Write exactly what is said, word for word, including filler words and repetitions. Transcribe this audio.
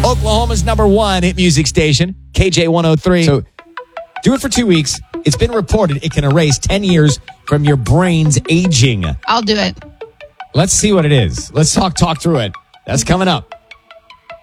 Oklahoma's number one hit music station, K J one oh three. So do it for two weeks. It's been reported it can erase ten years from your brain's aging. I'll do it. Let's see what it is. Let's talk talk through it. That's coming up.